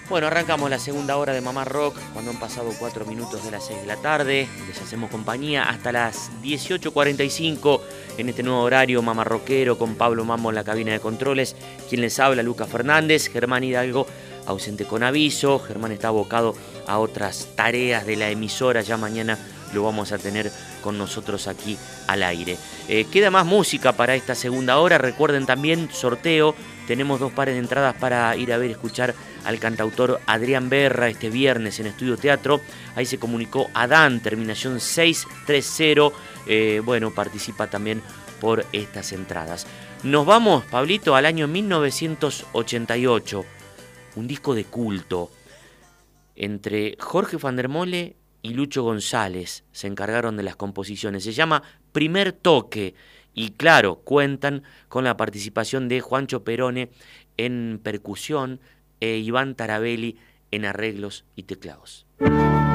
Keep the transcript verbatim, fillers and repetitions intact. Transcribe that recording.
Bueno, arrancamos la segunda hora de Mamá Rock cuando han pasado cuatro minutos de las seis de la tarde. Les hacemos compañía hasta las dieciocho cuarenta y cinco en este nuevo horario Mamá Rockero con Pablo Mambo en la cabina de controles. Quien les habla, Lucas Fernández, Germán Hidalgo, ausente con aviso. Germán está abocado a otras tareas de la emisora. Ya mañana lo vamos a tener con nosotros aquí al aire. Eh, queda más música para esta segunda hora. Recuerden también, sorteo. Tenemos dos pares de entradas para ir a ver y escuchar al cantautor Adrián Berra este viernes en Estudio Teatro. Ahí se comunicó Adán, terminación seis tres cero. Eh, bueno, participa también por estas entradas. Nos vamos, Pablito, al año mil novecientos ochenta y ocho. Un disco de culto. Entre Jorge van der Mole y Lucho González se encargaron de las composiciones. Se llama Primer Toque. Y claro, cuentan con la participación de Juancho Perone en percusión e Iván Tarabelli en arreglos y teclados.